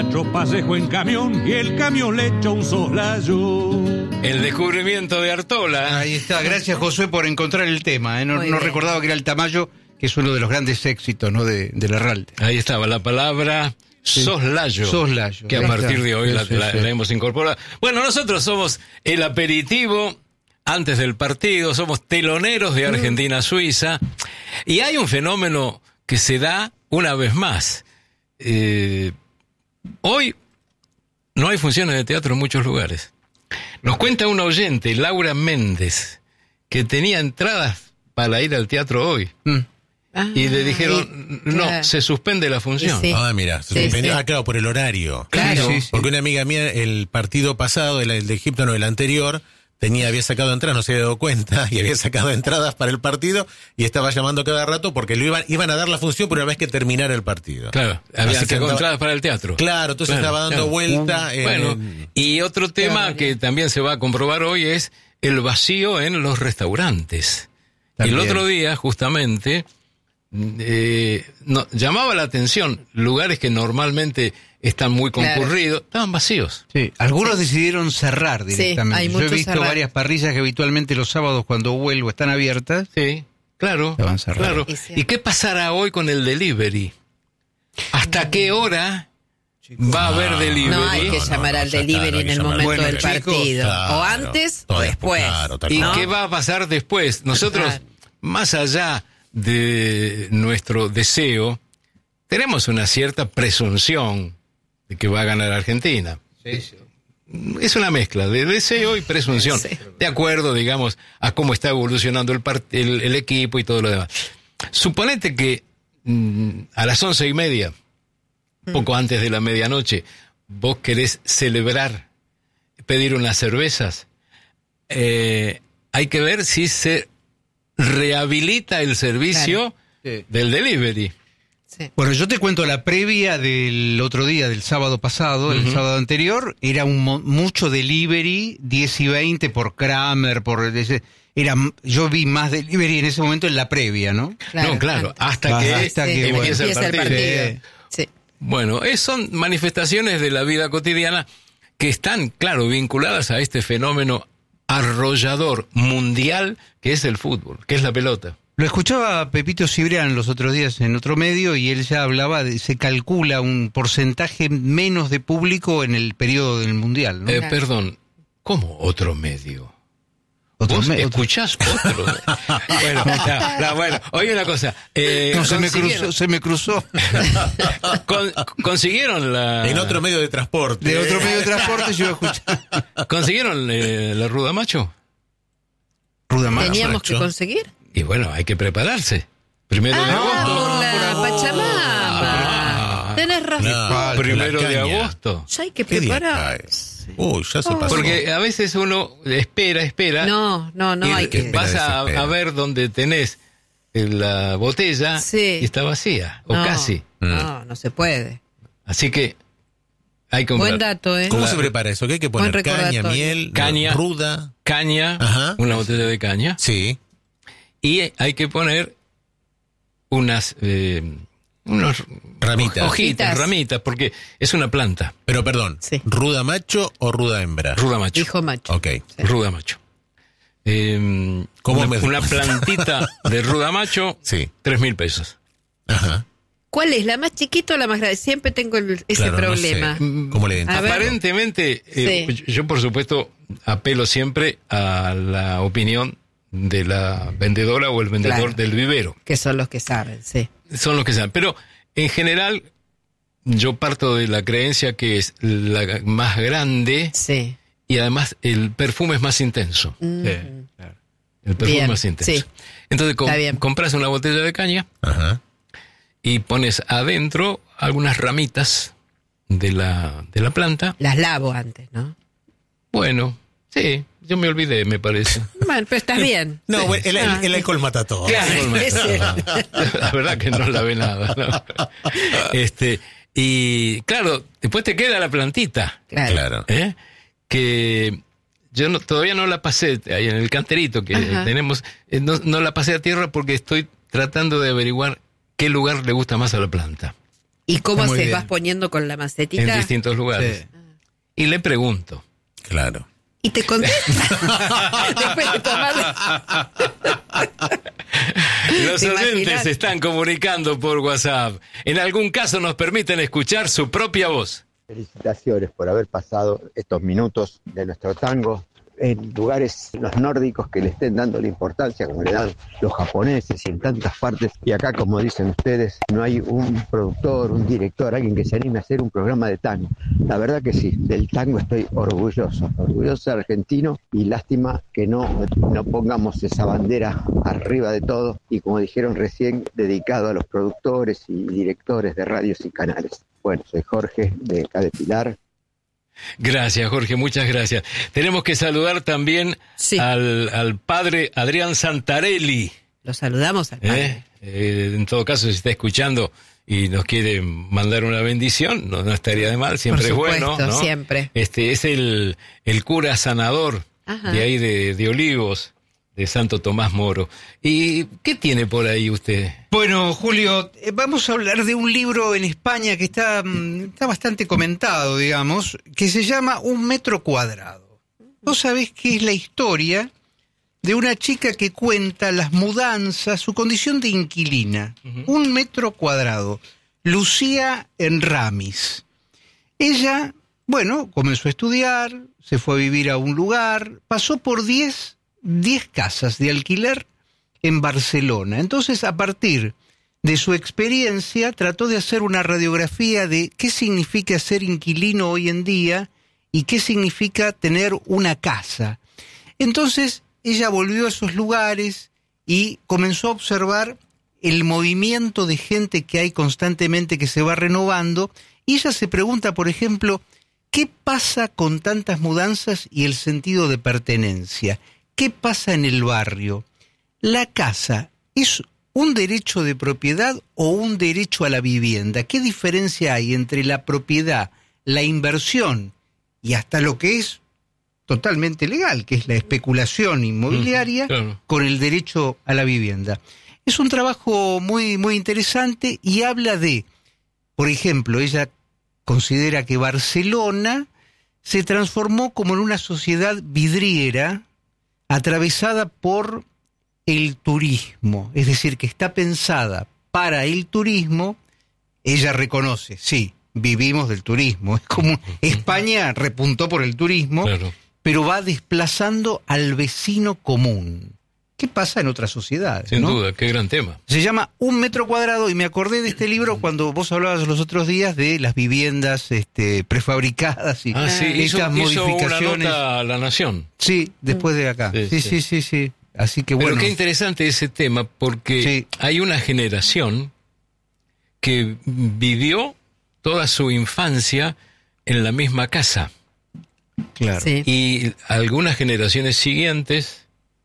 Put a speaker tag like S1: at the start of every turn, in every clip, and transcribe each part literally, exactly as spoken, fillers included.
S1: Nacho pasejó en camión y el camión le echó un soslayo.
S2: El descubrimiento de Artola.
S3: Ahí está, gracias Josué por encontrar el tema, ¿eh? No, no recordaba que era el Tamayo, que es uno de los grandes éxitos, ¿no? de, de Larralde.
S2: Ahí estaba la palabra sí. soslayo,
S3: soslayo,
S2: que a partir
S3: está.
S2: de hoy la,
S3: sí,
S2: la,
S3: sí.
S2: la hemos incorporado. Bueno, nosotros somos el aperitivo antes del partido, somos teloneros de Argentina-Suiza, y hay un fenómeno que se da una vez más. Eh, hoy no hay funciones de teatro en muchos lugares. Nos cuenta una oyente, Laura Méndez, que tenía entradas para ir al teatro hoy. Mm. Ah, y le dijeron, sí, no, claro. se suspende la función.
S4: Sí. Ah, mira, se sí, suspendió. Sí. Ah, claro, por el horario.
S2: Claro.
S4: Sí, sí. Porque una amiga mía, el partido pasado, el, el de Egipto, no, el anterior, tenía, había sacado entradas, no se había dado cuenta, y había sacado entradas para el partido, y estaba llamando cada rato porque lo iban, iban a dar la función por una vez que terminara el partido.
S2: Claro, había sacado andaba, entradas para el teatro.
S4: Claro, entonces claro, estaba dando claro. vuelta. En,
S2: bueno, y otro tema claro. que también se va a comprobar hoy es el vacío en los restaurantes. También. El otro día, justamente, eh, no, llamaba la atención, lugares que normalmente están muy concurridos, claro. estaban vacíos.
S3: Sí, algunos sí. decidieron cerrar directamente. Sí, hay Yo he visto cerrar. varias parrillas que habitualmente los sábados cuando vuelvo están abiertas.
S2: Sí, claro. claro.
S3: Y,
S2: ¿Y qué pasará hoy con el delivery? ¿Hasta qué hora va a haber delivery?
S5: No, hay que no, llamar no, al delivery claro, en el momento bueno, del chicos, partido. Claro, o antes o después.
S2: Claro, ¿Y ¿no? qué va a pasar después? Nosotros, claro. más allá de nuestro deseo, tenemos una cierta presunción de que va a ganar Argentina. Sí, sí. Es una mezcla de deseo y presunción, sí. de acuerdo, digamos, a cómo está evolucionando el, part- el, el equipo y todo lo demás. Suponete que mm, a las once y media, mm. poco antes de la medianoche, vos querés celebrar, pedir unas cervezas, eh, hay que ver si se rehabilita el servicio claro. sí. del delivery.
S3: Sí. Bueno, yo te cuento la previa del otro día, del sábado pasado, uh-huh. el sábado anterior, era un mo- mucho delivery, diez y veinte por Kramer, por ese, era yo vi más delivery en ese momento en la previa, ¿no?
S2: Claro, no, claro, hasta
S3: antes.
S2: que,
S3: hasta
S2: sí,
S3: que
S2: empieza,
S3: bueno,
S2: el
S5: empieza
S2: partido.
S5: el partido. Sí.
S2: Bueno, es, son manifestaciones de la vida cotidiana que están, claro, vinculadas a este fenómeno arrollador mundial que es el fútbol, que es la pelota.
S3: Lo escuchaba a Pepito Cibrián los otros días en otro medio y él ya hablaba de, se calcula un porcentaje menos de público en el periodo del Mundial, ¿no?
S2: Eh, perdón, ¿cómo otro medio?
S3: ¿Otro
S2: ¿Vos
S3: me-
S2: escuchás otro? bueno, no, no, bueno, oye una cosa. Eh,
S3: No, se me cruzó, se me cruzó.
S2: Con, ¿Consiguieron la...?
S4: En otro medio de transporte.
S3: De otro medio de transporte yo iba a escuchar.
S2: ¿Consiguieron eh, la ruda macho?
S3: Ruda Macho.
S5: ¿Teníamos
S4: macho.
S5: que conseguir?
S2: Y bueno, hay que prepararse. Primero
S5: ah,
S2: de agosto.
S5: por la
S3: por
S5: Pachamama.
S2: Ah,
S5: Tenés razón.
S4: No,
S2: Primero
S4: la
S2: de
S4: caña.
S2: agosto.
S5: Ya hay que
S4: ¿Qué día
S5: preparar.
S4: cae? Uy, ya se pasó.
S2: Porque a veces uno espera, espera.
S5: No, no, no
S2: y
S5: hay que...
S2: vas a,
S4: desespera.
S2: a ver dónde tenés la botella
S5: Sí.
S2: y está vacía, o
S5: no,
S2: casi.
S5: No, no se puede.
S2: Así que hay que comprar
S5: Buen dato, ¿eh?
S4: ¿Cómo
S2: La-
S4: se prepara eso? ¿Qué hay que
S5: Buen
S4: poner? Caña,
S5: recordatorio.
S4: miel,
S2: Caña.
S4: ruda.
S2: caña,
S4: Ajá.
S2: una botella de caña,
S4: Sí.
S2: y hay que poner unas eh, unos
S4: Ramitas.
S2: hojitas,
S5: Hojitas.
S2: ramitas, porque es una planta.
S4: Pero perdón,
S5: Sí.
S4: ¿ruda macho o ruda hembra?
S2: Ruda macho.
S5: Hijo macho.
S4: Ok.
S2: Ruda macho. Eh,
S4: ¿Cómo
S2: una,
S4: me-
S2: una plantita de ruda macho,
S4: Sí.
S2: tres mil pesos.
S4: Ajá.
S5: ¿Cuál es? ¿La más chiquita o la más grande? Siempre tengo el- ese
S4: Claro, no
S5: problema.
S4: sé. ¿Cómo le
S5: A
S4: identifico?
S5: ver.
S2: Aparentemente, eh,
S5: Sí.
S2: yo por supuesto apelo siempre a la opinión de la vendedora o el vendedor
S5: Claro.
S2: del vivero.
S5: Que son los que saben, sí.
S2: Son los que saben. Pero en general, yo parto de la creencia que es la más grande
S5: Sí.
S2: y además el perfume es más intenso.
S5: Mm.
S3: Sí, claro.
S2: El perfume
S5: Bien,
S2: es más intenso.
S5: sí.
S2: Entonces com-
S5: Está bien.
S2: compras una botella de caña
S4: Ajá.
S2: y pones adentro algunas ramitas de la, de la planta.
S5: Las lavo antes, ¿no?
S2: Bueno, sí, yo me olvidé, me parece.
S5: Bueno, pero estás bien.
S4: No,
S5: Sí.
S4: bueno, el, el-
S5: Ah,
S4: el alcohol mata todo.
S2: Claro,
S5: Ese.
S2: la verdad que no la ve nada, ¿no? Este, y claro, después te queda la plantita,
S5: Claro.
S4: Claro.
S2: ¿eh? Que yo no, todavía no la pasé ahí en el canterito que
S5: Ajá.
S2: tenemos, eh, no, no la pasé a tierra porque estoy tratando de averiguar qué lugar le gusta más a la planta.
S5: ¿Y cómo
S3: Muy
S5: se
S3: bien.
S5: vas poniendo con la macetita?
S2: En distintos lugares.
S3: Sí.
S2: Y le pregunto.
S4: Claro.
S5: Y te contesta. Después de tomarla.
S2: Los
S5: ¿Te
S2: oyentes
S5: imaginas?
S2: se están comunicando por WhatsApp. En algún caso nos permiten escuchar su propia voz.
S6: Felicitaciones por haber pasado estos minutos de nuestro tango en lugares los nórdicos que le estén dando la importancia como le dan los japoneses y en tantas partes. Y acá, como dicen ustedes, no hay un productor, un director, alguien que se anime a hacer un programa de tango. La verdad que sí, del tango estoy orgulloso, orgulloso de argentino, y lástima que no, no pongamos esa bandera arriba de todo y, como dijeron recién, dedicado a los productores y directores de radios y canales. Bueno, soy Jorge de acá de Pilar.
S2: Gracias, Jorge, muchas gracias. Tenemos que saludar también
S5: Sí.
S2: al, al padre Adrián Santarelli.
S5: Lo saludamos al padre.
S2: ¿eh? Eh, en todo caso, si está escuchando y nos quiere mandar una bendición, no, no estaría de mal, siempre
S5: Por
S2: es
S5: supuesto,
S2: bueno, ¿no?
S5: siempre.
S2: Este es el, el cura sanador
S5: Ajá.
S2: de ahí de, de Olivos, de Santo Tomás Moro. ¿Y qué tiene por ahí usted?
S3: Bueno, Julio, eh, vamos a hablar de un libro en España que está, mm, está bastante comentado, digamos, que se llama Un metro cuadrado. Vos sabés que es la historia de una chica que cuenta las mudanzas, su condición de inquilina. Uh-huh. Un metro cuadrado. Lucía Enramis. Ella, bueno, comenzó a estudiar, se fue a vivir a un lugar, pasó por diez, diez casas de alquiler en Barcelona. Entonces, a partir de su experiencia, trató de hacer una radiografía de qué significa ser inquilino hoy en día y qué significa tener una casa. Entonces, ella volvió a esos lugares y comenzó a observar el movimiento de gente que hay constantemente, que se va renovando, y ella se pregunta, por ejemplo, ¿qué pasa con tantas mudanzas y el sentido de pertenencia? ¿Qué pasa en el barrio? ¿La casa es un derecho de propiedad o un derecho a la vivienda? ¿Qué diferencia hay entre la propiedad, la inversión y hasta lo que es totalmente legal, que es la especulación inmobiliaria, claro, con el derecho a la vivienda? Es un trabajo muy, muy interesante y habla de, por ejemplo, ella considera que Barcelona se transformó como en una sociedad vidriera atravesada por el turismo, es decir, que está pensada para el turismo. Ella reconoce, sí, vivimos del turismo, es como España repuntó por el turismo, claro, pero va desplazando al vecino común. ¿Qué pasa en otras sociedades?
S2: Sin
S3: ¿no?
S2: duda, qué gran tema.
S3: Se llama Un metro cuadrado y me acordé de este libro cuando vos hablabas los otros días de las viviendas este, prefabricadas y
S2: ah, sí,
S3: estas
S2: hizo,
S3: modificaciones.
S2: Hizo una nota a La Nación.
S3: Sí, después de acá. Sí, sí, sí, sí. sí, sí. Así que bueno.
S2: Pero qué interesante ese tema, porque sí, hay una generación que vivió toda su infancia en la misma casa.
S3: Claro.
S5: Sí.
S2: Y algunas generaciones siguientes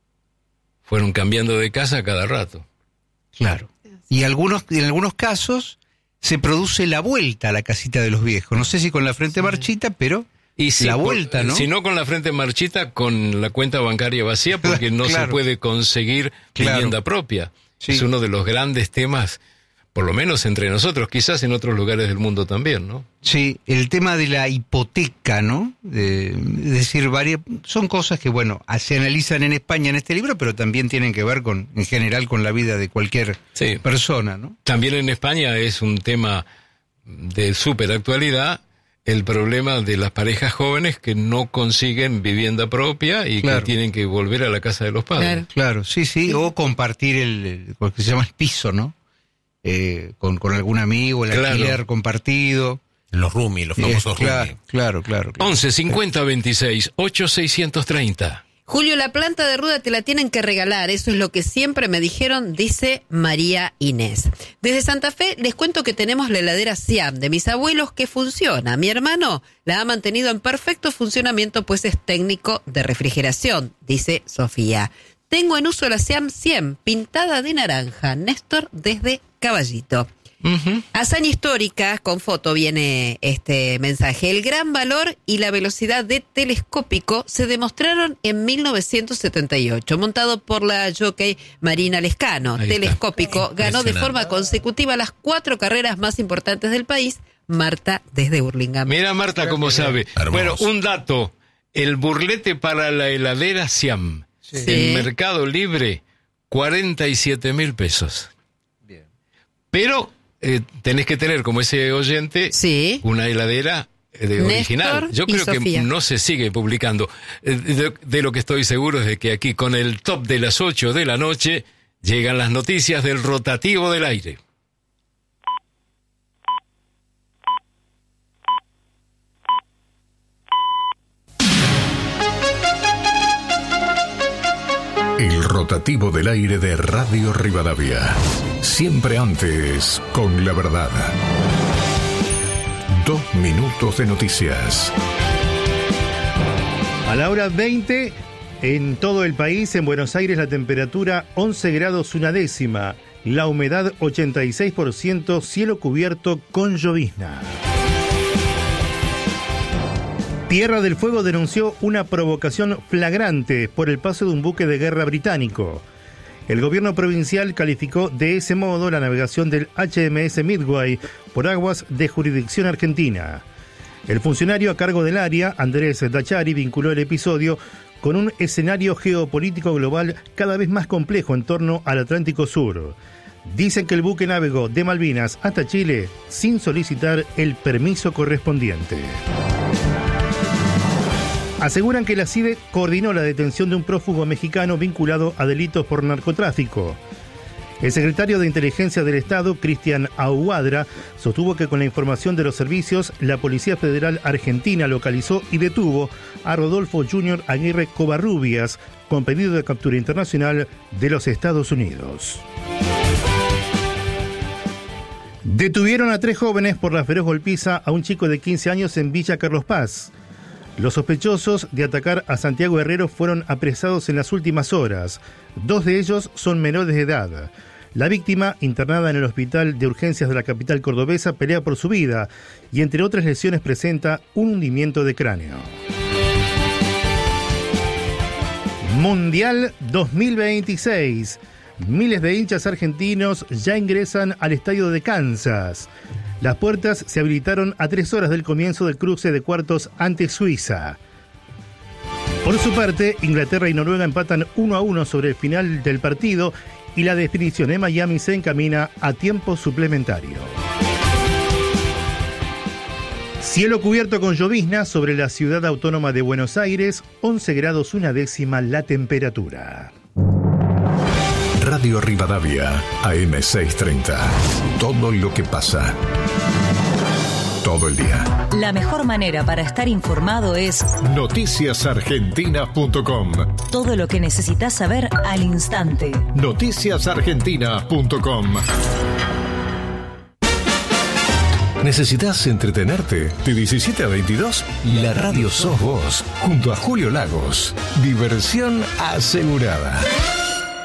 S2: fueron cambiando de casa cada rato.
S3: Claro. Y algunos, en algunos casos se produce la vuelta a la casita de los viejos. No sé si con la frente marchita, pero
S2: y si
S3: la vuelta,
S2: por,
S3: ¿no?
S2: Si no con la frente marchita, con la cuenta bancaria vacía, porque no claro, se puede conseguir
S3: claro,
S2: vivienda propia. Sí. Es uno de los grandes temas, por lo menos entre nosotros, quizás en otros lugares del mundo también, ¿no?
S3: Sí, el tema de la hipoteca, ¿no? Eh, es decir, varias, son cosas que, bueno, se analizan en España en este libro, pero también tienen que ver con, en general, con la vida de cualquier sí. persona, ¿no?
S2: También en España es un tema de súper actualidad, el problema de las parejas jóvenes que no consiguen vivienda propia y claro, que tienen que volver a la casa de los padres.
S3: Claro, claro sí, sí, o compartir el, el lo que se llama el piso, ¿no? Eh, con, con algún amigo, el
S2: claro,
S3: alquiler compartido.
S4: Los roomies, los famosos
S3: eh, claro,
S4: roomies.
S3: Claro, claro, claro.
S2: once cincuenta veintiséis ocho seiscientos treinta.
S5: Julio, la planta de ruda te la tienen que regalar, eso es lo que siempre me dijeron, dice María Inés. Desde Santa Fe les cuento que tenemos la heladera Siam de mis abuelos que funciona. Mi hermano la ha mantenido en perfecto funcionamiento, pues es técnico de refrigeración, dice Sofía. Tengo en uso la Siam cien, pintada de naranja. Néstor desde Caballito.
S2: Uh-huh.
S5: Hazaña histórica, con foto viene este mensaje. El gran valor y la velocidad de telescópico se demostraron en mil novecientos setenta y ocho, montado por la jockey Marina Lescano.
S2: Ahí
S5: Telescópico
S2: está.
S5: ganó de forma consecutiva las cuatro carreras más importantes del país. Marta, desde Burlingame.
S2: Mira, Marta, cómo sabe.
S4: Hermoso.
S2: Bueno, un dato. El burlete para la heladera Siam,
S5: Sí.
S2: en Mercado Libre, cuarenta y siete mil pesos.
S3: Bien.
S2: Pero eh, tenés que tener, como ese oyente,
S5: Sí.
S2: una heladera eh, de
S5: Néstor
S2: original. Yo
S5: y
S2: creo
S5: Sofía.
S2: que no se sigue publicando. Eh, de, de lo que estoy seguro es de que aquí, con el top de las ocho de la noche, llegan las noticias del rotativo del aire.
S7: El rotativo del aire de Radio Rivadavia. Siempre antes, con la verdad. Dos minutos de noticias.
S8: A la hora veinte, en todo el país, en Buenos Aires, la temperatura once grados una décima, la humedad ochenta y seis por ciento, cielo cubierto con llovizna. Tierra del Fuego denunció una provocación flagrante por el paso de un buque de guerra británico. El gobierno provincial calificó de ese modo la navegación del H M S Midway por aguas de jurisdicción argentina. El funcionario a cargo del área, Andrés Dachari, vinculó el episodio con un escenario geopolítico global cada vez más complejo en torno al Atlántico Sur. Dicen que el buque navegó de Malvinas hasta Chile sin solicitar el permiso correspondiente. Aseguran que la C I D E coordinó la detención de un prófugo mexicano vinculado a delitos por narcotráfico. El secretario de Inteligencia del Estado, Cristian Ahuadra, sostuvo que con la información de los servicios, la Policía Federal Argentina localizó y detuvo a Rodolfo Junior Aguirre Covarrubias, con pedido de captura internacional de los Estados Unidos. Detuvieron a tres jóvenes por la feroz golpiza a un chico de quince años en Villa Carlos Paz. Los sospechosos de atacar a Santiago Herrero fueron apresados en las últimas horas. Dos de ellos son menores de edad. La víctima, internada en el hospital de urgencias de la capital cordobesa, pelea por su vida y, entre otras lesiones, presenta un hundimiento de cráneo. Mundial dos mil veintiséis. Miles de hinchas argentinos ya ingresan al estadio de Kansas. Las puertas se habilitaron a tres horas del comienzo del cruce de cuartos ante Suiza. Por su parte, Inglaterra y Noruega empatan uno a uno sobre el final del partido y la definición en Miami se encamina a tiempo suplementario. Cielo cubierto con llovizna sobre la ciudad autónoma de Buenos Aires, once grados una décima la temperatura.
S7: Radio Rivadavia, A M seiscientos treinta. Todo lo que pasa. Todo el día.
S9: La mejor manera para estar informado es
S7: noticias argentinas punto com.
S9: todo lo que necesitas saber al instante.
S7: noticias argentinas punto com. ¿Necesitas entretenerte? De diecisiete a veintidós, la radio sos vos, junto a Julio Lagos. Diversión asegurada.